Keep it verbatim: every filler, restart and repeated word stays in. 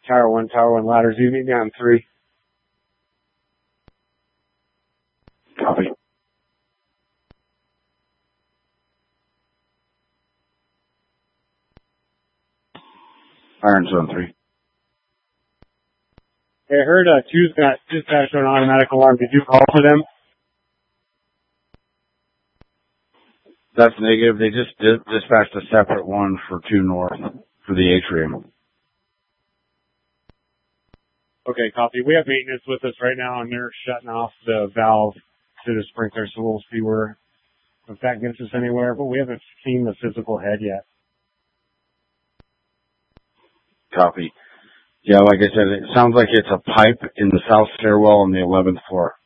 Tower one, Tower one ladders. You meet me on three. Copy. Iron Zone three. Hey, I heard uh, two's got dispatched on automatic alarm. Did you call for them? That's negative. They just dis- dispatched a separate one for two north for the atrium. Okay, copy. We have maintenance with us right now, and they're shutting off the valve to the sprinkler, so we'll see where if that gets us anywhere. But we haven't seen the physical head yet. Copy. Yeah, like I said, it sounds like it's a pipe in the south stairwell on the eleventh floor.